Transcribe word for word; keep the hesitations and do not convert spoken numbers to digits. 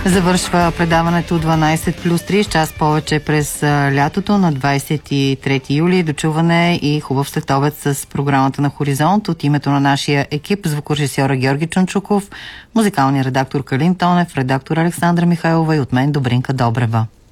Завършва предаването дванайсет плюс три, час повече през лятото на двайсет и трети юли. Дочуване и хубав следобед с програмата на Хоризонт от името на нашия екип, звукорежисьора Георги Чунчуков, музикалния редактор Калин Тонев, редактор Александра Михайлова и от мен Добринка Добрева.